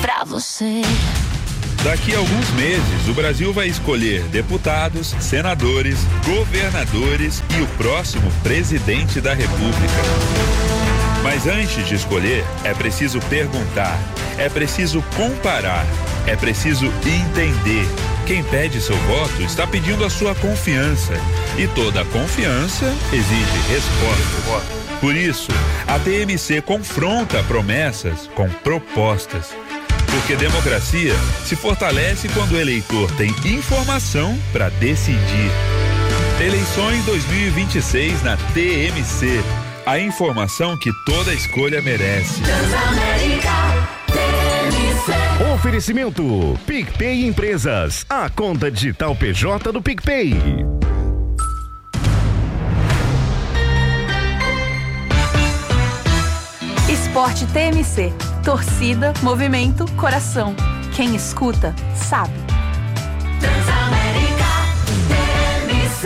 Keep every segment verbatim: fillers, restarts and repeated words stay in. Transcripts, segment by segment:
pra você. Daqui a alguns meses, o Brasil vai escolher deputados, senadores, governadores e o próximo presidente da República. Mas antes de escolher, é preciso perguntar, é preciso comparar, é preciso entender. Quem pede seu voto está pedindo a sua confiança. E toda confiança exige resposta. Por isso, a T M C confronta promessas com propostas. Porque democracia se fortalece quando o eleitor tem informação para decidir. Eleições dois mil e vinte e seis na T M C. A informação que toda escolha merece. Oferecimento PicPay Empresas, a conta digital P J do PicPay. Esporte T M C. Torcida, movimento, coração. Quem escuta, sabe. Transamérica T M C.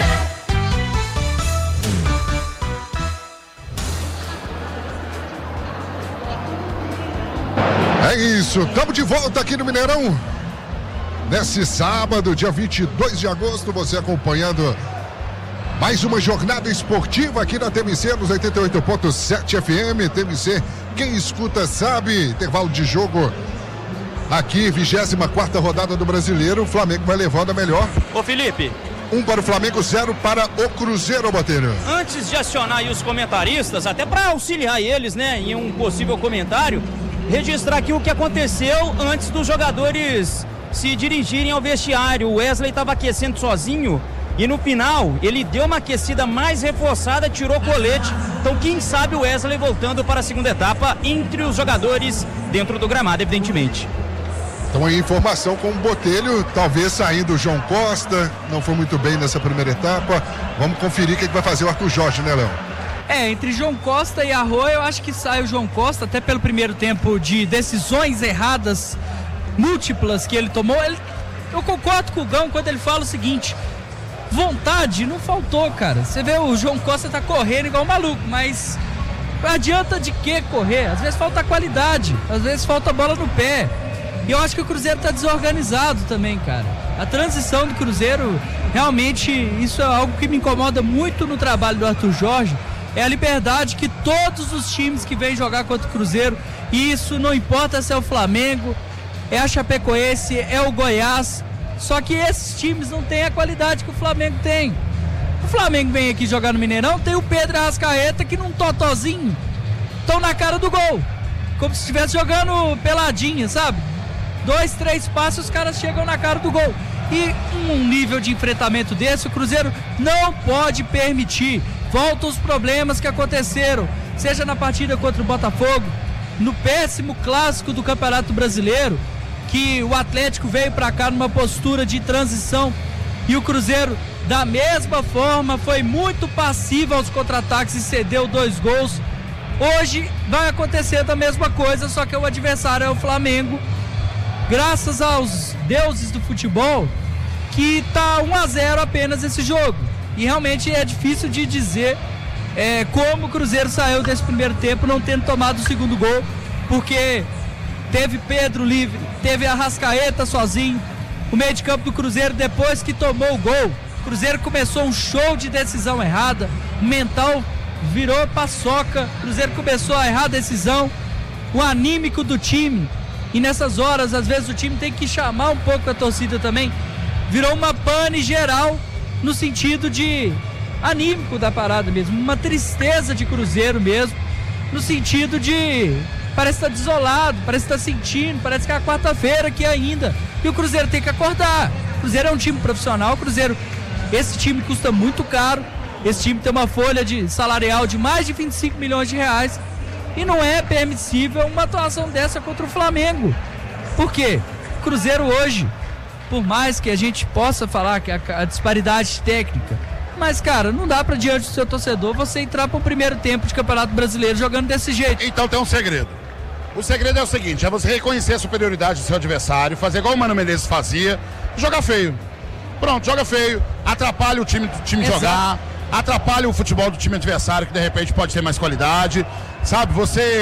É isso, estamos de volta aqui no Mineirão. Nesse sábado, dia vinte e dois de agosto, você acompanhando mais uma jornada esportiva aqui na T M C, nos oitenta e oito ponto sete F M. T M C, quem escuta sabe. Intervalo de jogo aqui, vigésima quarta rodada do Brasileiro. O Flamengo vai levando a melhor. Ô Felipe. Um para o Flamengo, zero para o Cruzeiro, Botelho. Antes de acionar aí os comentaristas, até para auxiliar eles, né, em um possível comentário, registrar aqui o que aconteceu antes dos jogadores se dirigirem ao vestiário. O Wesley estava aquecendo sozinho e no final ele deu uma aquecida mais reforçada, tirou o colete. Então quem sabe o Wesley voltando para a segunda etapa entre os jogadores dentro do gramado, evidentemente. Então aí informação com o Botelho, talvez saindo o João Costa, não foi muito bem nessa primeira etapa. Vamos conferir o que vai fazer o Arthur Jorge, né, Léo? É, entre João Costa e Arroio, eu acho que sai o João Costa, até pelo primeiro tempo de decisões erradas, múltiplas que ele tomou. Ele, eu concordo com o Gão quando ele fala o seguinte: vontade não faltou, cara. Você vê, o João Costa tá correndo igual um maluco, mas adianta de que correr? Às vezes falta qualidade, às vezes falta bola no pé. E eu acho que o Cruzeiro tá desorganizado também, cara. A transição do Cruzeiro, realmente, isso é algo que me incomoda muito no trabalho do Arthur Jorge. É a liberdade que todos os times que vêm jogar contra o Cruzeiro, e isso não importa se é o Flamengo, é a Chapecoense, é o Goiás, só que esses times não têm a qualidade que o Flamengo tem. O Flamengo vem aqui jogar no Mineirão, tem o Pedro Arrascaeta que num totozinho estão na cara do gol, como se estivesse jogando peladinha, sabe? Dois, três passos, os caras chegam na cara do gol. E um nível de enfrentamento desse, o Cruzeiro não pode permitir. Voltam os problemas que aconteceram, seja na partida contra o Botafogo, no péssimo clássico do Campeonato Brasileiro, que o Atlético veio para cá numa postura de transição e o Cruzeiro, da mesma forma, foi muito passivo aos contra-ataques e cedeu dois gols. Hoje vai acontecer da mesma coisa, só que o adversário é o Flamengo. Graças aos deuses do futebol, que tá um a zero apenas esse jogo. E realmente é difícil de dizer é, como o Cruzeiro saiu desse primeiro tempo não tendo tomado o segundo gol, porque teve Pedro livre, teve Arrascaeta sozinho. O meio de campo do Cruzeiro, depois que tomou o gol, o Cruzeiro começou um show de decisão errada, o mental virou paçoca, o Cruzeiro começou a errar a decisão, o anímico do time. E nessas horas, às vezes, o time tem que chamar um pouco a torcida também. Virou uma pane geral no sentido de anímico da parada mesmo. Uma tristeza de Cruzeiro mesmo. No sentido de... parece estar desolado, parece estar sentindo, parece que é a quarta-feira aqui ainda. E o Cruzeiro tem que acordar. O Cruzeiro é um time profissional. O Cruzeiro, esse time custa muito caro. Esse time tem uma folha de salarial de mais de vinte e cinco milhões de reais. E não é permissível uma atuação dessa contra o Flamengo. Por quê? O Cruzeiro hoje, por mais que a gente possa falar que a, a disparidade técnica, mas, cara, não dá pra, diante do seu torcedor, você entrar pro primeiro tempo de Campeonato Brasileiro jogando desse jeito. Então tem um segredo. O segredo é o seguinte, é você reconhecer a superioridade do seu adversário, fazer igual o Mano Menezes fazia, jogar feio. Pronto, joga feio, atrapalha o time, do time jogar, atrapalha o futebol do time adversário, que de repente pode ter mais qualidade, sabe? Você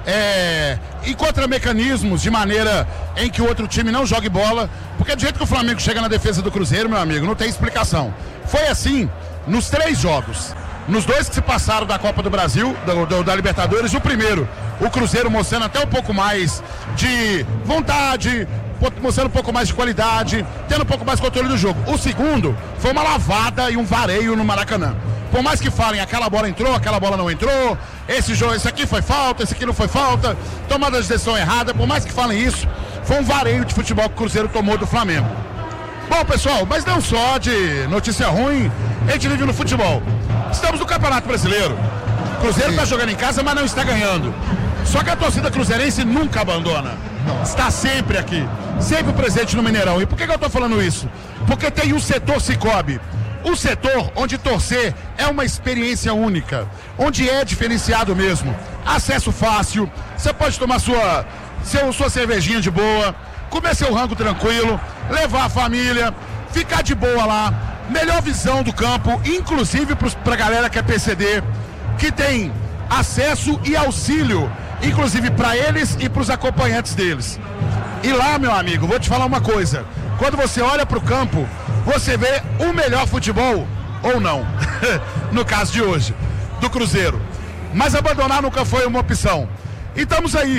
é, encontra mecanismos de maneira em que o outro time não jogue bola, porque do jeito que o Flamengo chega na defesa do Cruzeiro, meu amigo, não tem explicação. Foi assim nos três jogos, nos dois que se passaram da Copa do Brasil, do, do, da Libertadores. O primeiro, o Cruzeiro mostrando até um pouco mais de vontade, mostrando um pouco mais de qualidade, tendo um pouco mais de controle do jogo. O segundo foi uma lavada e um vareio no Maracanã. Por mais que falem, aquela bola entrou, aquela bola não entrou, esse jogo, esse aqui foi falta, esse aqui não foi falta, tomada de decisão errada, por mais que falem isso, foi um vareio de futebol que o Cruzeiro tomou do Flamengo. Bom, pessoal, mas não só de notícia ruim, a gente vive no futebol. Estamos no Campeonato Brasileiro. O Cruzeiro está jogando em casa, mas não está ganhando. Só que a torcida cruzeirense nunca abandona. Está sempre aqui, sempre presente no Mineirão. E por que, que eu estou falando isso? Porque tem um setor Cicobi. Um setor onde torcer é uma experiência única, onde é diferenciado mesmo. Acesso fácil, você pode tomar sua, seu, sua cervejinha de boa, comer seu rango tranquilo, levar a família, ficar de boa lá. Melhor visão do campo, inclusive para a galera que é P C D, que tem acesso e auxílio, inclusive para eles e para os acompanhantes deles. E lá, meu amigo, vou te falar uma coisa. Quando você olha para o campo, você vê o melhor futebol, ou não, no caso de hoje, do Cruzeiro. Mas abandonar nunca foi uma opção. E estamos aí.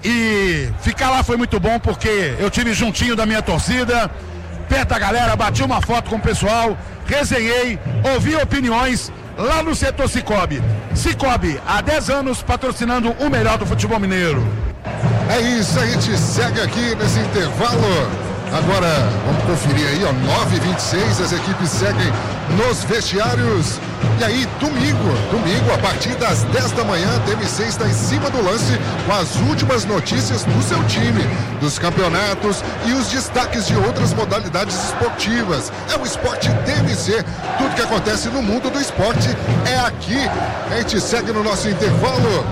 E ficar lá foi muito bom, porque eu tive juntinho da minha torcida, perto da galera, bati uma foto com o pessoal, resenhei, ouvi opiniões lá no setor Cicobi. Cicobi, há dez anos patrocinando o melhor do futebol mineiro. É isso, a gente segue aqui nesse intervalo. Agora, vamos conferir aí, ó, nove e vinte e seis, as equipes seguem nos vestiários. E aí, domingo, domingo, a partir das dez da manhã, a T M C está em cima do lance com as últimas notícias do seu time, dos campeonatos e os destaques de outras modalidades esportivas. É o Esporte T M C, tudo que acontece no mundo do esporte é aqui. A gente segue no nosso intervalo.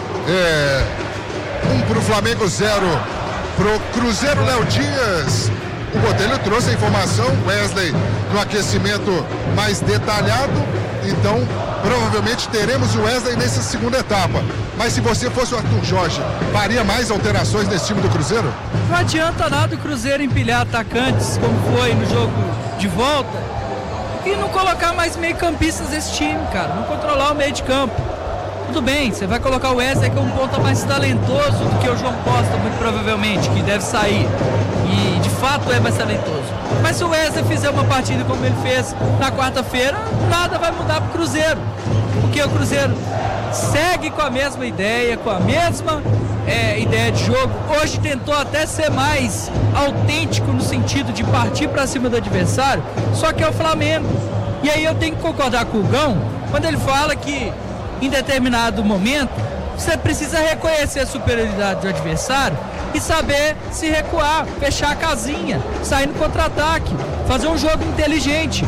É, um para o Flamengo, zero pro Cruzeiro. Léo Dias, o Botelho trouxe a informação, Wesley no aquecimento mais detalhado, então provavelmente teremos o Wesley nessa segunda etapa. Mas se você fosse o Arthur Jorge, faria mais alterações nesse time do Cruzeiro? Não adianta nada o Cruzeiro empilhar atacantes como foi no jogo de volta e não colocar mais meio-campistas nesse time, cara, não controlar o meio de campo. Tudo bem, você vai colocar o Wesley, que é um ponta mais talentoso do que o João Costa, muito provavelmente, que deve sair. E de fato é mais talentoso. Mas se o Wesley fizer uma partida como ele fez na quarta-feira, nada vai mudar pro Cruzeiro. Porque o Cruzeiro segue com a mesma ideia, com a mesma é, ideia de jogo. Hoje tentou até ser mais autêntico no sentido de partir para cima do adversário, só que é o Flamengo. E aí eu tenho que concordar com o Gão quando ele fala que em determinado momento, você precisa reconhecer a superioridade do adversário e saber se recuar, fechar a casinha, sair no contra-ataque, fazer um jogo inteligente.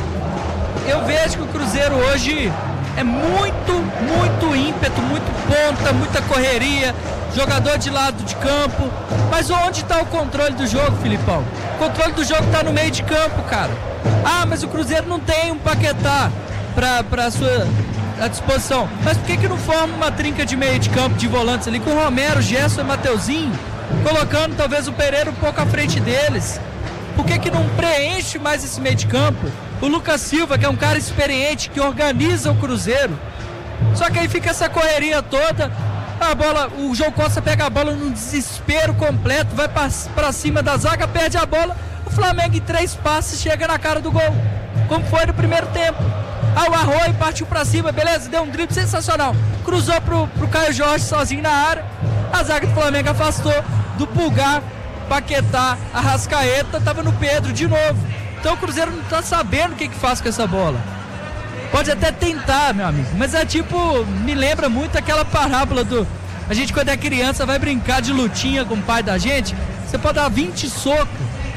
Eu vejo que o Cruzeiro hoje é muito, muito ímpeto, muito ponta, muita correria, jogador de lado de campo. Mas onde está o controle do jogo, Filipão? O controle do jogo está no meio de campo, cara. Ah, mas o Cruzeiro não tem um Paquetá para a sua à disposição. Mas por que que não forma uma trinca de meio de campo de volantes ali com o Romero, Gerson e Mateuzinho, colocando talvez o Pereira um pouco à frente deles? Por que que não preenche mais esse meio de campo? O Lucas Silva, que é um cara experiente, que organiza o Cruzeiro. Só que aí fica essa correria toda, a bola, o João Costa pega a bola num desespero completo, vai para cima da zaga, perde a bola, o Flamengo em três passes chega na cara do gol, como foi no primeiro tempo. Ah, o Arroio partiu pra cima, beleza, deu um drible sensacional, cruzou pro, pro Caio Jorge sozinho na área, a zaga do Flamengo afastou do Pulgar, Paquetá, Arrascaeta, tava no Pedro de novo. Então o Cruzeiro não tá sabendo o que que faz com essa bola. Pode até tentar, meu amigo, mas é tipo, me lembra muito aquela parábola do, a gente quando é criança vai brincar de lutinha com o pai da gente, você pode dar vinte socos,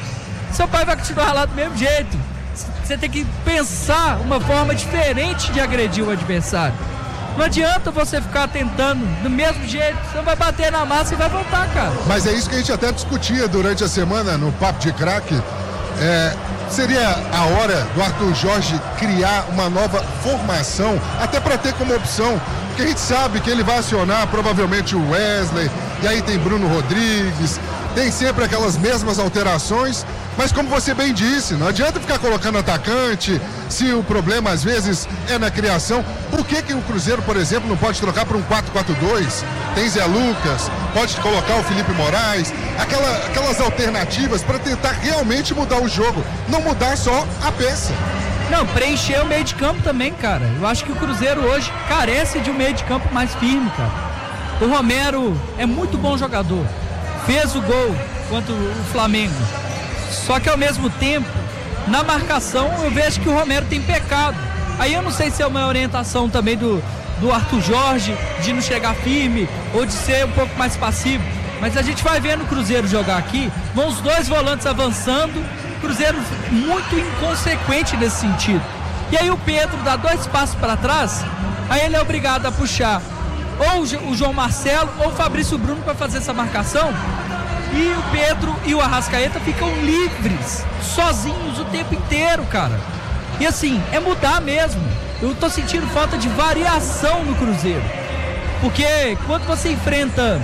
seu pai vai continuar lá do mesmo jeito. Você tem que pensar uma forma diferente de agredir o adversário. Não adianta você ficar tentando do mesmo jeito, você vai bater na massa e vai voltar, cara. Mas é isso que a gente até discutia durante a semana no Papo de Craque. é, seria a hora do Arthur Jorge criar uma nova formação, até para ter como opção, porque a gente sabe que ele vai acionar provavelmente o Wesley, e aí tem Bruno Rodrigues, tem sempre aquelas mesmas alterações, mas como você bem disse, não adianta ficar colocando atacante, se o problema às vezes é na criação. Por que que o Cruzeiro, por exemplo, não pode trocar para um quatro quatro dois? Tem Zé Lucas, pode colocar o Felipe Moraes, aquela, aquelas alternativas para tentar realmente mudar o jogo, não mudar só a peça. Não, preencher o meio de campo também, cara. Eu acho que o Cruzeiro hoje carece de um meio de campo mais firme, cara. O Romero é muito bom jogador, fez o gol contra o Flamengo, só que ao mesmo tempo, na marcação, eu vejo que o Romero tem pecado. Aí eu não sei se é uma orientação também do, do Arthur Jorge, de não chegar firme, ou de ser um pouco mais passivo, mas a gente vai vendo o Cruzeiro jogar aqui, vão os dois volantes avançando, Cruzeiro muito inconsequente nesse sentido. E aí o Pedro dá dois passos para trás, aí ele é obrigado a puxar ou o João Marcelo ou o Fabrício Bruno para fazer essa marcação, e o Pedro e o Arrascaeta ficam livres, sozinhos o tempo inteiro, cara. E assim, é mudar mesmo. Eu tô sentindo falta de variação no Cruzeiro, porque quando você enfrenta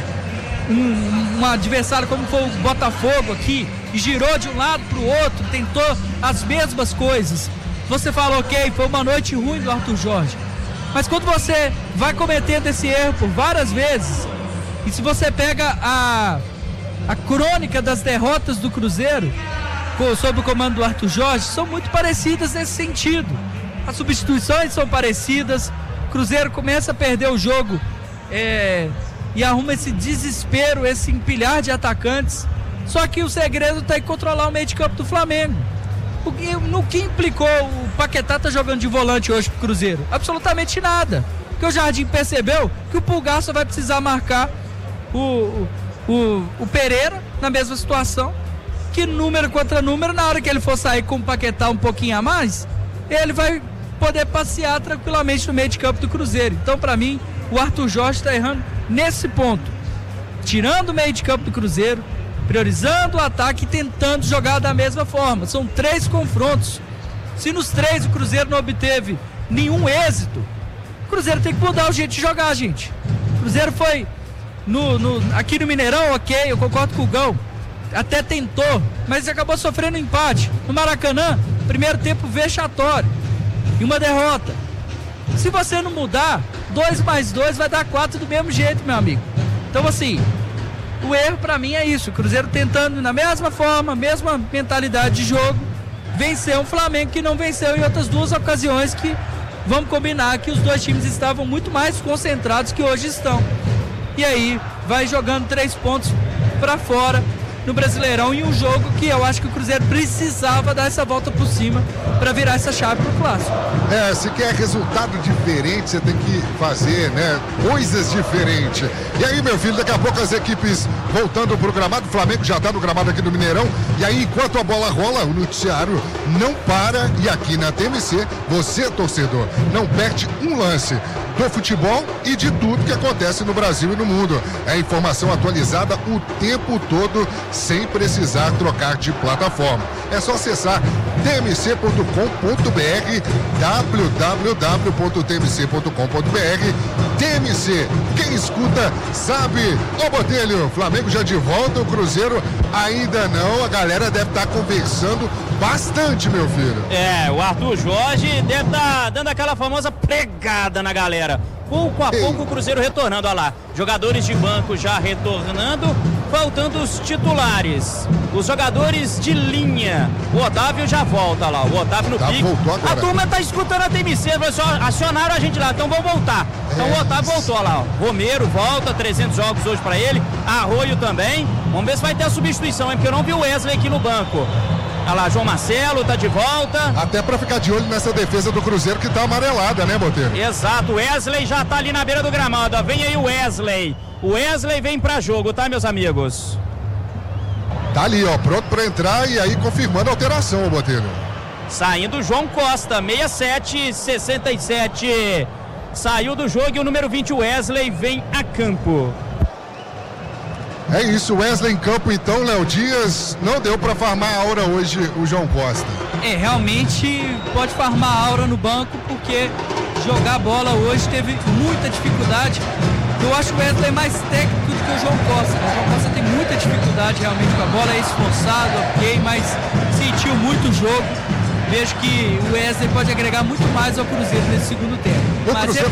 um, um adversário como foi o Botafogo aqui, e girou de um lado para o outro, tentou as mesmas coisas, você fala, ok, foi uma noite ruim do Arthur Jorge. Mas quando você vai cometendo esse erro por várias vezes, e se você pega a, a crônica das derrotas do Cruzeiro, sob o comando do Arthur Jorge, são muito parecidas nesse sentido. As substituições são parecidas, o Cruzeiro começa a perder o jogo é, e arruma esse desespero, esse empilhar de atacantes. Só que o segredo está em controlar o meio de campo do Flamengo. O que, no que implicou o Paquetá tá jogando de volante hoje pro Cruzeiro? Absolutamente nada. Porque o Jardim percebeu que o Pulgar só vai precisar marcar o, o, o Pereira na mesma situação, que número contra número, na hora que ele for sair com o Paquetá um pouquinho a mais, ele vai poder passear tranquilamente no meio de campo do Cruzeiro. Então, para mim, o Arthur Jorge está errando nesse ponto. Tirando o meio de campo do Cruzeiro, priorizando o ataque e tentando jogar da mesma forma. São três confrontos. Se nos três o Cruzeiro não obteve nenhum êxito, o Cruzeiro tem que mudar o jeito de jogar, gente. O Cruzeiro foi no, no, aqui no Mineirão, ok, eu concordo com o Gão, até tentou, mas acabou sofrendo um empate. No Maracanã, primeiro tempo vexatório e uma derrota. Se você não mudar, dois mais dois vai dar quatro do mesmo jeito, meu amigo. Então, assim, o erro pra mim é isso, o Cruzeiro tentando na mesma forma, mesma mentalidade de jogo, vencer um Flamengo que não venceu em outras duas ocasiões, que vamos combinar que os dois times estavam muito mais concentrados que hoje estão. E aí vai jogando três pontos pra fora no Brasileirão, em um jogo que eu acho que o Cruzeiro precisava dar essa volta por cima para virar essa chave pro Clássico. É, se quer resultado diferente, você tem que fazer, né, coisas diferentes. E aí, meu filho, daqui a pouco as equipes voltando pro gramado, o Flamengo já tá no gramado aqui do Mineirão, e aí enquanto a bola rola, o noticiário não para, e aqui na T M C, você, torcedor, não perde um lance do futebol e de tudo que acontece no Brasil e no mundo. É informação atualizada o tempo todo, sem precisar trocar de plataforma. É só acessar t m c ponto com ponto b r, w w w ponto t m c ponto com ponto b r. T M C, quem escuta sabe. Ô Botelho, Flamengo já de volta, o Cruzeiro ainda não. A galera deve estar conversando bastante, meu filho. É, o Arthur Jorge deve estar dando aquela famosa pregada na galera. Pouco a Ei. pouco o Cruzeiro retornando, olha lá, jogadores de banco já retornando, faltando os titulares, os jogadores de linha. O Otávio já volta lá, o Otávio no Tá, pique. voltou agora. A turma tá escutando a T M C, só acionaram a gente lá, então vamos voltar. Então É. o Otávio voltou lá, ó. Romero volta, trezentos jogos hoje pra ele, Arroio também. Vamos ver se vai ter a substituição, hein, porque eu não vi o Wesley aqui no banco. Olha lá, João Marcelo tá de volta. Até para ficar de olho nessa defesa do Cruzeiro que tá amarelada, né, Botelho? Exato, o Wesley já tá ali na beira do gramado, ó. Vem aí o Wesley. O Wesley vem pra jogo, tá, meus amigos? Tá ali, ó, pronto para entrar e aí confirmando a alteração, Botelho. Saindo o João Costa, sessenta e sete, sessenta e sete. Saiu do jogo e o número vinte, o Wesley, vem a campo. É isso, Wesley em campo então, Léo Dias, não deu para farmar a aura hoje o João Costa. É, realmente pode farmar a aura no banco, porque jogar bola hoje teve muita dificuldade. Eu acho que o Wesley é mais técnico do que o João Costa, né? O João Costa tem muita dificuldade realmente com a bola, é esforçado, ok, mas sentiu muito o jogo. Vejo que o Wesley pode agregar muito mais ao Cruzeiro nesse segundo tempo. O Mas Cruzeiro